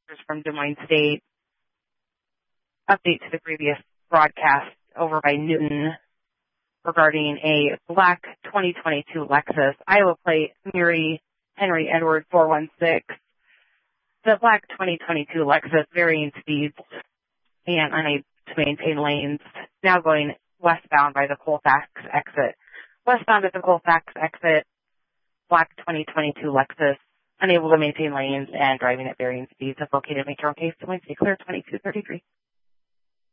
from Des Moines State. Update to the previous broadcast over by Newton regarding a black 2022 Lexus, Iowa plate, Mary Henry Edward 416. The black 2022 Lexus varying speeds and unable to maintain lanes, now going westbound by the Colfax exit. Westbound at the Colfax exit, black 2022 Lexus, unable to maintain lanes and driving at varying speeds, is located in Matron Case, Des Moines State Clear 2233.